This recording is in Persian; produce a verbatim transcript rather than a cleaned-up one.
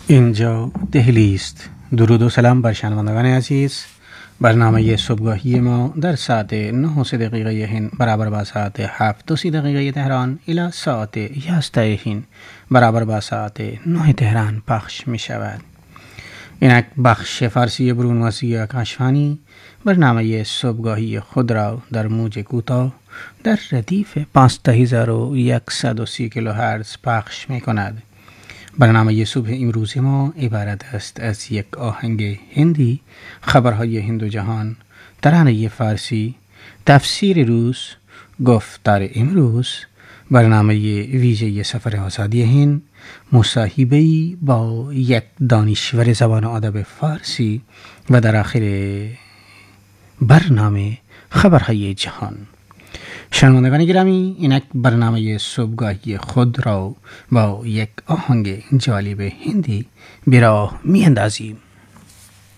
اینجا دهلی است. درود و سلام بر شنوندگان عزیز. برنامه صبحگاهی ما در ساعت نه و سه دقیقه هند برابر با ساعت هفت و سی دقیقه تهران الی ساعت یازده هند برابر با ساعت نه تهران پخش می شود. اینک بخش فارسی برونواسی آکاشوانی برنامه صبحگاهی خود را در موج کوتاه در ردیف پانزده هزار و صد و سی کیلوهرتز پخش می کند. برنامه صبح امروز ما عبارت است از یک آهنگ هندی، خبرهای هند و جهان، ترانه فارسی، تفسیر روز، گفتار امروز، برنامه ویژه سفر آزادی هند، مصاحبه‌ای با یک دانشور زبان و ادب فارسی و در آخر برنامه خبرهای جهان. شنوندگان گرامی، اینک برنامه صبحگاهی خود را با یک آهنگ جالب هندی به راه می اندازیم.